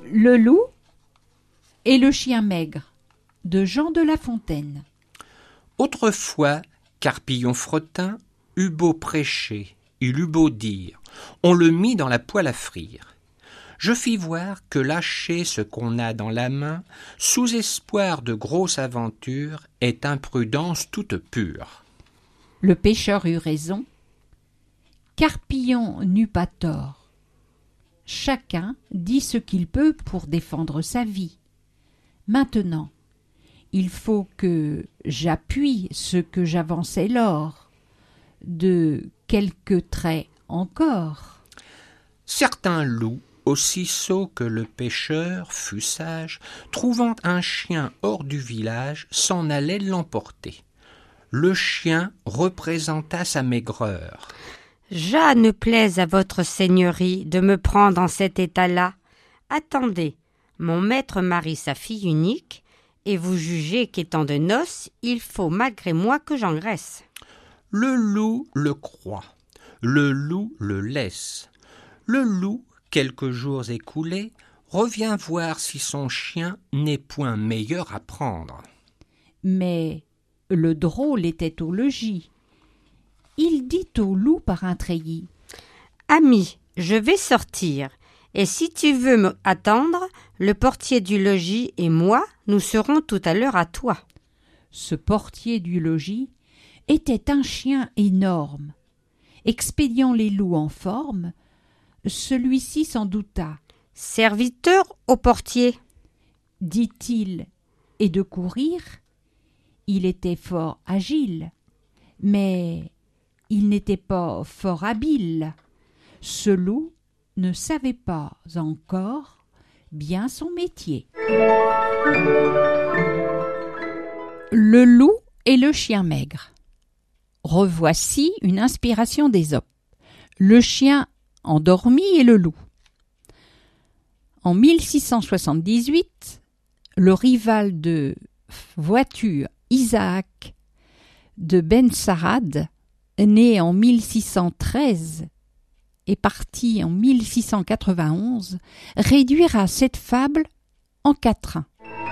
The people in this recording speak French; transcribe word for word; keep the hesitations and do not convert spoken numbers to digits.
Le loup et le chien maigre de Jean de La Fontaine. Autrefois, Carpillon-Fretin eut beau prêcher, il eut beau dire, on le mit dans la poêle à frire. Je fis voir que lâcher ce qu'on a dans la main, sous espoir de grosse aventure, est imprudence toute pure. Le pêcheur eut raison, Carpillon n'eut pas tort. Chacun dit ce qu'il peut pour défendre sa vie. Maintenant, il faut que j'appuie ce que j'avançais lors, de quelques traits encore. Certains loups, aussi sot que le pêcheur fut sage, trouvant un chien hors du village, s'en allait l'emporter. Le chien représenta sa maigreur. « Ja ne plaise à votre seigneurie de me prendre en cet état-là. Attendez, mon maître marie sa fille unique, et vous jugez qu'étant de noces, il faut malgré moi que j'engraisse. » Le loup le croit, le loup le laisse. Le loup, quelques jours écoulés, revient voir si son chien n'est point meilleur à prendre. Mais le drôle était au logis. Il dit au loup par un treillis. « Ami, je vais sortir, et si tu veux me attendre, le portier du logis et moi, nous serons tout à l'heure à toi. » Ce portier du logis était un chien énorme. Expédiant les loups en forme, celui-ci s'en douta. « Serviteur au portier, » dit-il, et de courir, il était fort agile, mais il n'était pas fort habile. Ce loup ne savait pas encore bien son métier. Le loup et le chien maigre. Revoici une inspiration d'Ésope. Le chien endormi et le loup. En mille six cent soixante-dix-huit, le rival de voiture Isaac de Ben-Sarad, né en mille six cent treize et parti en mille six cent quatre-vingt-onze, réduira cette fable en quatrain.